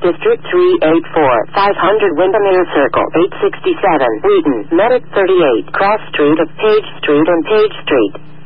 District 384, 500 Windermere Circle, 867, Wheaton, Medic 38, Cross Street of Page Street and Page Street.